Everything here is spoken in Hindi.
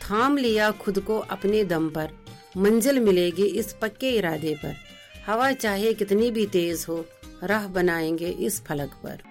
थाम लिया खुद को अपने दम पर, मंजिल मिलेगी इस पक्के इरादे पर। हवा चाहे कितनी भी तेज हो, राह बनाएंगे इस फलक पर।